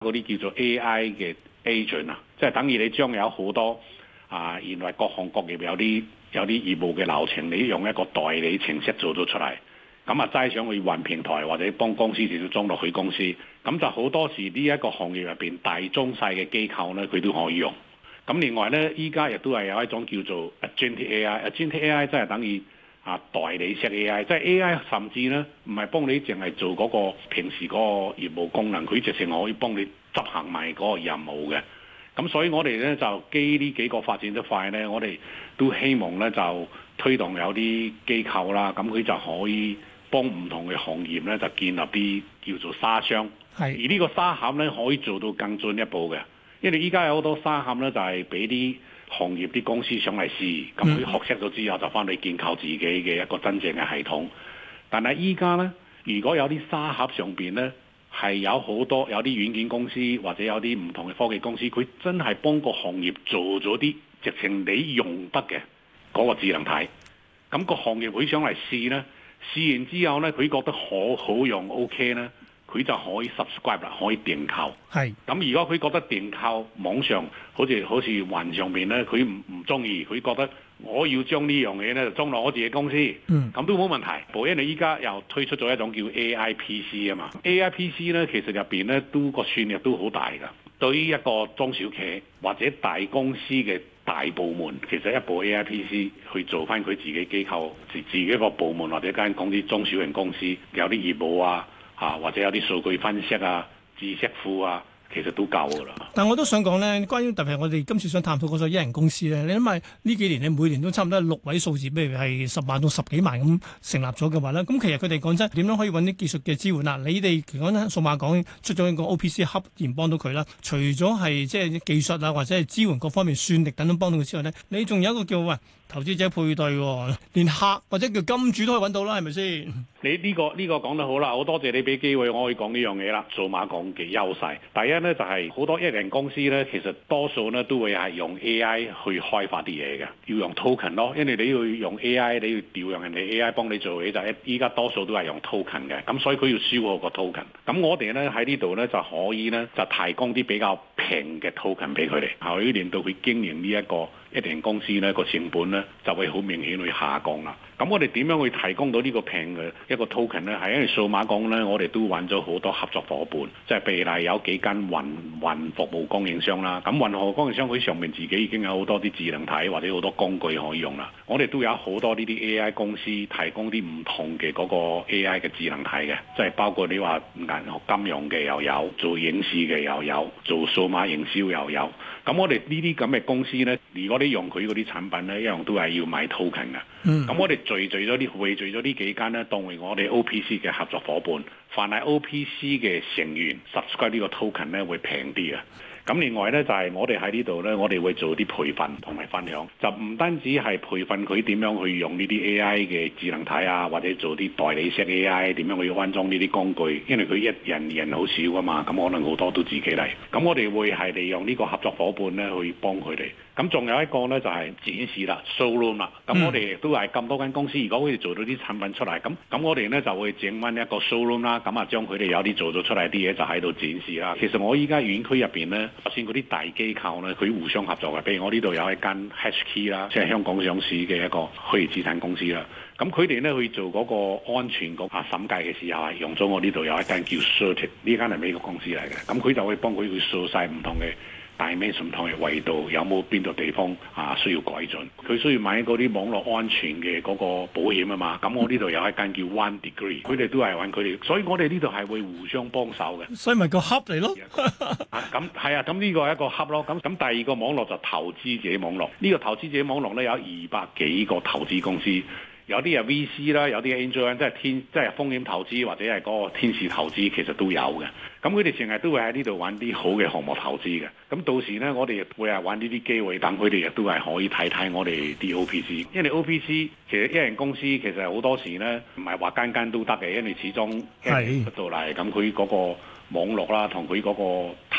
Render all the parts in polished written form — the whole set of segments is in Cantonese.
嗰啲叫做 AI 嘅 agent 啊，即係等於你將有好多原來各行各業有啲業務嘅流程，你用一個代理程式做咗出嚟，咁齋上去雲平台或者幫公司直接裝落去公司，咁就好多時呢一個行業入邊大中細嘅機構咧，佢都可以用。咁另外咧，依家亦都係有一種叫做 Agentic AI，Agentic AI 即係等於代理式 AI，即係 AI 甚至咧唔係幫你淨係做嗰個平時嗰個業務功能，佢直情可以幫你執行埋嗰個任務嘅。咁所以我哋咧就基呢幾個發展得快咧，我哋都希望咧就推動有啲機構啦，咁佢就可以幫唔同嘅行業咧就建立啲叫做沙箱，而呢個沙盒咧可以做到更進一步嘅。因為依家有好多沙盒咧，就係俾啲行業啲公司上嚟試，咁佢學識咗之後就翻去建構自己嘅一個真正嘅系統。但係依家咧，如果有啲沙盒上邊咧係有好多有啲軟件公司或者有啲唔同嘅科技公司，佢真係幫個行業做咗啲直情你用得嘅嗰個智能體。咁個行業佢上嚟試咧，試完之後咧，佢覺得好用 OK 咧。佢就可以 subscribe 啦，可以訂購。係。咁如果佢覺得訂購網上好似雲上面咧，佢唔中意，佢覺得我要將呢樣嘢咧就裝落我自己公司。咁都冇問題。因為你依家又推出咗一種叫 AIPC 啊嘛。AIPC 咧其實入邊咧都個算力都好大㗎。對於一個中小企或者大公司嘅大部門，其實一部 AIPC 去做翻佢自己機構、自己一個部門或者間公司中小型公司有啲業務或者有啲數據分析知識庫其實都夠㗎啦。 但我都想講咧，關於特別係我哋今次想探討嗰個一人公司咧，你諗下呢幾年你每年都差唔多係6位數字，譬如係10萬到10幾萬咁成立咗嘅話咧，咁其實佢哋講真點樣可以揾啲技術嘅支援啊？你哋講緊數碼港出咗一個 OPC Hub 而幫到佢啦，除咗係即係技術或者係支援各方面算力等等幫到佢之外咧，你仲有一個叫投資者配對喎，連客或者叫金主都可以揾到啦，係咪先？ 你呢個講得好啦，好多謝你俾機會我可以講呢樣嘢啦。數碼港嘅優勢，第一呢就係好多一人公司呢，其實多數呢都會係用 AI 去開發啲嘢嘅，要用 token 咯，因為你要用 AI，你要調用人哋 AI 幫你做嘢，就係依家多數都係用 token 嘅，咁所以佢要消耗個 token。咁我哋呢喺呢度呢就可以呢就提供啲比較平嘅 token 俾佢哋，可以令到佢經營呢一個一人公司呢個成本呢就會好明顯去下降啦。咁我哋點樣去提供到呢個平嘅一個 token 呢？係因為數碼港呢，我哋都揾咗好多合作伙伴，即係譬如有幾間雲服務供應商啦。咁雲服務供應商佢上面自己已經有好多啲智能體或者好多工具可以用啦。我哋都有好多呢啲 AI 公司提供啲唔同嘅嗰個 AI 嘅智能體嘅，即係包括你話銀行金融嘅又有，做影視嘅又有，做數碼營銷又有。咁我哋呢啲咁嘅公司呢，如果你用佢嗰啲產品呢，一樣都係要買 token 嘅。咁我哋匯聚咗呢幾間呢，當為我哋 OPC 嘅合作伙伴，凡係 OPC 嘅成員 subscribe 呢個 token 呢會平啲嘅。咁另外呢，就係我哋喺呢度呢，我哋會做啲培訓同埋分享，就唔單止係培訓佢點樣去用呢啲 AI 嘅智能體或者做啲代理式 AI 點樣去安裝呢啲工具，因為佢一人好少噶嘛，咁可能好多都自己嚟。咁我哋會係利用呢個合作伙伴呢去幫佢哋。咁仲有一個呢，就係展示啦 showroom 啦。咁我哋亦都係咁多間公司，如果佢哋做到啲產品出嚟，咁我哋呢就會整翻一個 showroom 啦。咁將佢哋有啲做咗出嚟啲嘢就喺度展示啦。其實我依家園區入邊呢，就算嗰啲大機構呢，佢互相合作嘅。譬如我呢度有一間 HashKey 啦，即係香港上市嘅一個虛擬資產公司啦。咁佢哋呢去做嗰個安全個審計嘅時候，係用咗我呢度有一間叫 Certic， 呢間係美國公司嚟嘅。咁佢就會幫佢去掃晒唔同嘅dimension唔同嘅維度，有冇邊度地方需要改進？佢需要買嗰啲網絡安全嘅嗰個保險啊嘛。咁我呢度有一間叫 One Degree， 佢哋都係揾佢哋，所以我哋呢度係會互相幫手嘅。 所以咪個 hub 嚟咯。 咁係啊，咁呢個係一個 hub 咯。咁第二個網絡就投資者網絡。呢個投資者網絡咧有200幾個投資公司。有啲係 VC 啦，有啲 Angel， 即係風險投資或者係嗰個天使投資，其實都有嘅。咁佢哋成日都會喺呢度揾啲好嘅項目投資嘅。咁到時呢，我哋亦會係揾呢啲機會，等佢哋亦都係可以睇睇我哋啲 OPC。因為 OPC 其實一人公司其實好多時呢，唔係話間都得嘅，因為始終一人出到嚟，咁佢嗰個網絡啦，同佢嗰個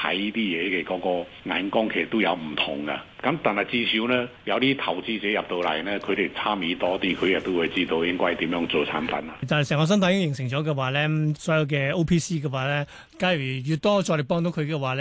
睇啲嘢嘅嗰個眼光其實都有唔同嘅。咁但係至少呢，有啲投資者入到嚟呢，佢哋參與多啲，佢亦都會知道應該點樣做產品啊。 但係成個生態已經形成咗嘅話咧，所有嘅 OPC 嘅話咧，假如越多再嚟幫到佢嘅話咧。